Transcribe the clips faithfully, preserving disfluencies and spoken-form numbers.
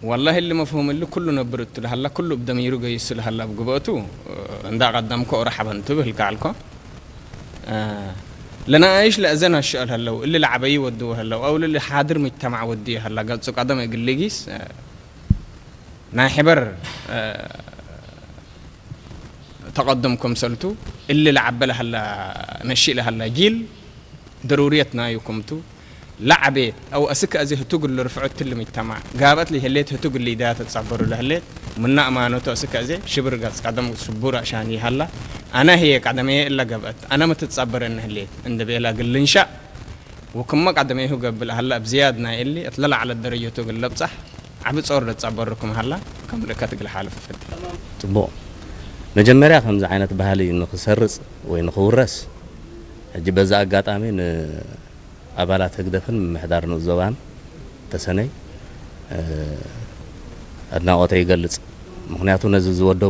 والله اللي مفهوم اللي كله نبرت له هلا كله بدميرو جيس له هلا بقبوتو ندا قدامكم رحبا انتبه لكعلكم آه لنا ايش لازن هالشغل هلا اللي لعبي ودوه هلا او اللي حاضر مجتمع وديه هلا قال سوق قدم يقلقيس آه ناحبر آه تقدمكم سلتو اللي لعب له هلا نشي له هلا جيل ضروريتنا يكمتو لعبت او اسك ازي هتقول له رفعت اللي مجتمع قابت لي هليت هتقول لي دا تتصبر له هليت من امانته اسك ازي شبر قص قدم شبور عشان هلا انا هي قدمي الا قبت انا ما تتصبر ان هليت عند بيلا قل انشاء وكم قدمي هو قبل هلا بزيادنا اللي اطلع على الدرجه تقول له بصح عم تصور تصبركم هلا كم لكتق الحاله في فد طبو مجمريا خمس عينات بهالي انه خسرص وين خورس اجي بزا اغاطامي አባላት ህግደፍን محدار ነው ዘባን ተሰነይ አድናቆት ይገልጽ ምክንያቱ ነዚ ዝወደቡ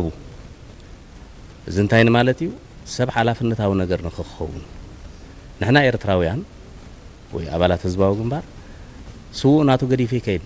ዝንታይን ማለት እዩ ሰብ ሓላፍነታው ነገር ነው ክኸውን ንሕና ኤርትራውያን ወይ አባላት ህዝባው ግንባር ሱ ናቱ ገዲፍ ይከይድ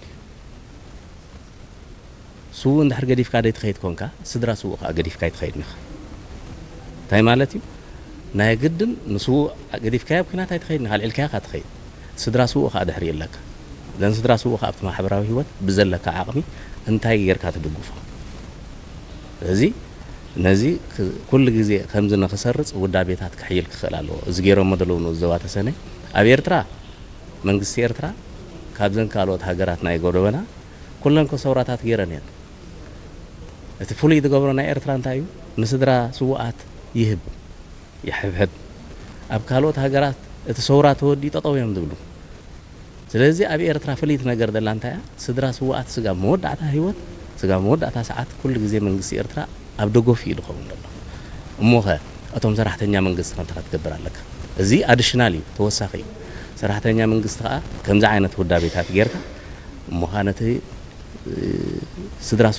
ሱ እንድሕር ገዲፍ ካደ ይትኸይድ ኮንካ ስድራ ሱ ገዲፍ ካይት ኸይድ ነህ ታይ ማለት እዩ ናይ ግድን ንሱ ገዲፍ ካይብ ኩናት አይትኸይድ ነህ አልልካ ካትኸይድ ስድራ ሱ ካድሕር የለካ ለን ስድራ ሱ ካብት ማሕበራዊ ህይወት ብዘለካ ዓቅሚ እንታይ ጌርካ ትድግፎ እዚ ነዚ ኩሉ ግዜ ከምዝ ነኸሰርጽ ውዳቤታት ክሕይል ክኽእል ኣለዎ እዚ ገይሮም መደለው ነው ዘዋ ተሰነይ ኣብ ኤርትራ መንግስቲ ኤርትራ ካብዘን ካልኦት ሃገራት ናይ ጎደበና ኩለን ከሰውራታት ገይረን እየን እቲ ፍሉይ ዝገብሮ ናይ ኤርትራ እንታይ እዩ ንስድራ ስዋኣት ይህብ ይሕብሕብ ኣብ ካልኦት ሃገራት እቲ ሰውራት ወዲ ጠጠው እዮም ዝብሉ ስለዚህ ኣብ ኤርትራ ፍሉይት ነገር ደላ እንታይ ስድራ ስዋኣት ስጋ መወዳእታ ህይወት ስጋ መወዳእታ ሰዓት ኩሉ ግዜ መንግስቲ ኤርትራ ኣብ ደጎፍ ኢሉ ኸውን ደሎ እሞኸ እቶም ሰራሕተኛ መንግስቲ ከንተ ክትገብር ኣለካ እዚ ኣዲሽናል እዩ ተወሳኺ እዩ ሰራሕተኛ መንግስቲ ከዓ ከምዚ ዓይነት ውዳቤታት ጌርካ እሞኸ ነቲ ስድራ